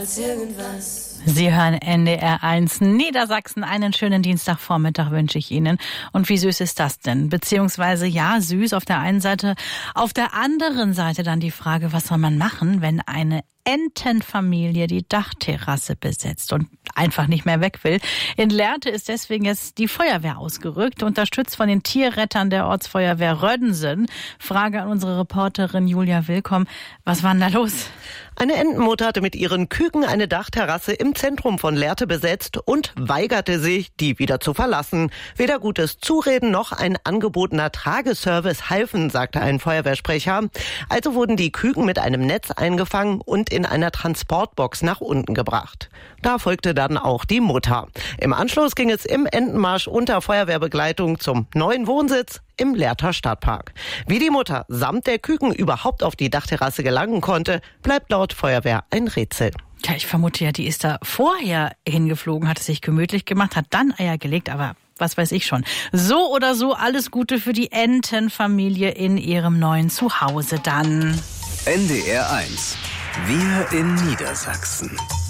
als irgendwas. Sie hören NDR1 Niedersachsen. Einen schönen Dienstagvormittag wünsche ich Ihnen. Und wie süß ist das denn? Beziehungsweise, ja, süß auf der einen Seite. Auf der anderen Seite dann die Frage, was soll man machen, wenn eine Entenfamilie die Dachterrasse besetzt und einfach nicht mehr weg will. In Lehrte ist deswegen jetzt die Feuerwehr ausgerückt, unterstützt von den Tierrettern der Ortsfeuerwehr Röddensen. Frage an unsere Reporterin Julia Willkomm. Was war denn da los? Eine Entenmutter hatte mit ihren Küken eine Dachterrasse im Zentrum von Lehrte besetzt und weigerte sich, die wieder zu verlassen. Weder gutes Zureden noch ein angebotener Trageservice halfen, sagte ein Feuerwehrsprecher. Also wurden die Küken mit einem Netz eingefangen und in einer Transportbox nach unten gebracht. Da folgte dann auch die Mutter. Im Anschluss ging es im Entenmarsch unter Feuerwehrbegleitung zum neuen Wohnsitz im Lehrter Stadtpark. Wie die Mutter samt der Küken überhaupt auf die Dachterrasse gelangen konnte, bleibt laut Feuerwehr ein Rätsel. Ja, ich vermute ja, die ist da vorher hingeflogen, hat es sich gemütlich gemacht, hat dann Eier gelegt, aber was weiß ich schon. So oder so, alles Gute für die Entenfamilie in ihrem neuen Zuhause dann. NDR1. Wir in Niedersachsen.